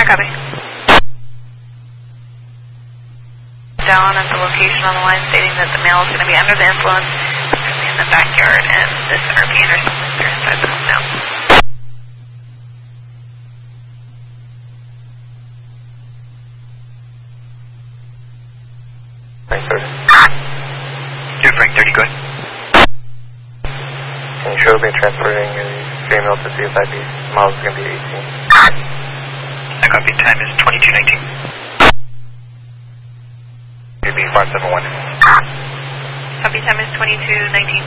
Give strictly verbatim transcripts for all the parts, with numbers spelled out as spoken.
Copy. Down at the location on the line stating that the male is going to be under the influence in the backyard and this R P Anderson is inside the home now. Frank thirty. two Frank thirty, go ahead. Can you show me transporting a female to C S I B? Miles is going to be eighteen. I copy, time is twenty-two nineteen. It'd be five seven one. Copy, time is twenty-two nineteen.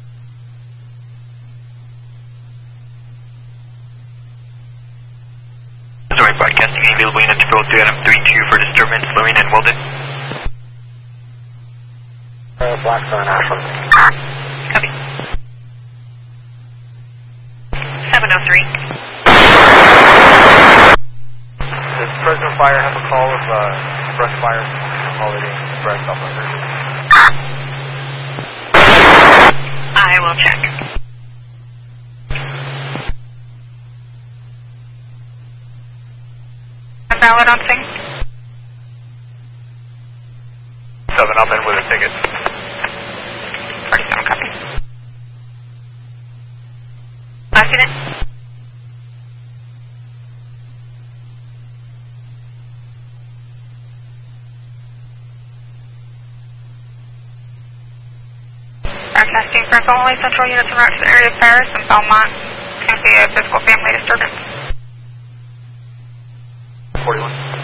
Sorry, broadcasting available unit to roll through Adam three two for disturbance, Lorraine and Weldon. Uh, Blackstone, Ashland. Copy. seven oh three. Does President Fire have a call of uh, brush fire holiday express off of it? I will check. A valid on thing? Seven up and with a ticket. forty-seven, copy. Last unit? Broadcasting for only central units en route to the area of Paris and Belmont. Can be a physical family disturbance. forty-one.